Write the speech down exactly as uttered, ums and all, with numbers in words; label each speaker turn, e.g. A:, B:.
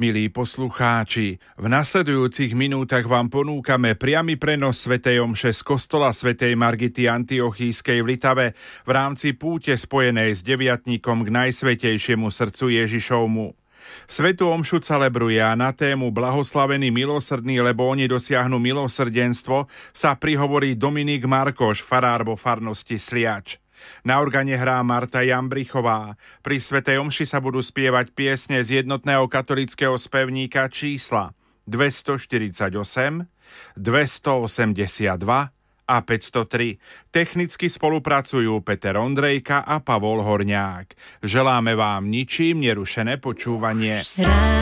A: Milí poslucháči, v nasledujúcich minútach vám ponúkame priamy prenos svätej omše z kostola svätej Margity Antiochískej v Litave v rámci púte spojenej s deviatnikom k Najsvätejšiemu srdcu Ježišovmu. Svätú omšu celebruje a na tému Blahoslavení milosrdní, lebo oni dosiahnu milosrdenstvo, sa prihovorí Dominik Markoš, farár vo farnosti Sliač. Na organe hrá Marta Jambrichová. Pri svätej omši sa budú spievať piesne z jednotného katolického spevníka čísla dvestoštyridsaťosem, dvestoosemdesiatdva a päťstotri. Technicky spolupracujú Peter Ondrejka a Pavol Horňák. Želáme vám ničím nerušené počúvanie.